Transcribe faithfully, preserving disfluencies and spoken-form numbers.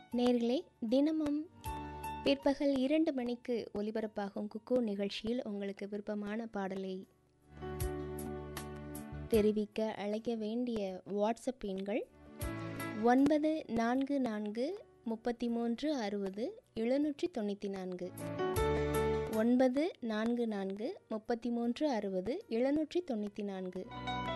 நேர்களே, தினமும் பிற்பகல் இரண்டு மணிக்கு ஒலிபரப்பாகும் குக்கு நிகழ்ச்சியில் உங்களுக்கு விருப்பமான பாடலை தெரிவிக்க அழைக்க வேண்டிய வாட்ஸ்அப் எண்கள் ஒன்பது நான்கு நான்கு முப்பத்தி மூன்று அறுபது எழுநூற்றி தொண்ணூற்றி நான்கு ஒன்பது நான்கு நான்கு முப்பத்தி மூன்று அறுபது எழுநூற்றி தொண்ணூற்றி நான்கு.